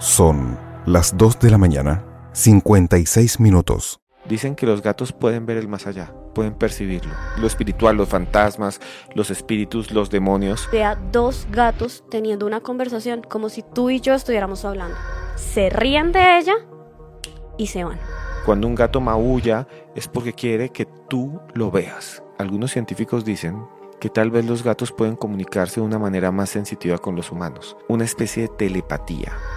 Son las 2 de la mañana, 56 minutos. Dicen que los gatos pueden ver el más allá, pueden percibirlo. Lo espiritual, los fantasmas, los espíritus, los demonios. Vea dos gatos teniendo una conversación como si tú y yo estuviéramos hablando. Se ríen de ella y se van. Cuando un gato maulla es porque quiere que tú lo veas. Algunos científicos dicen que tal vez los gatos pueden comunicarse de una manera más sensitiva con los humanos, una especie de telepatía.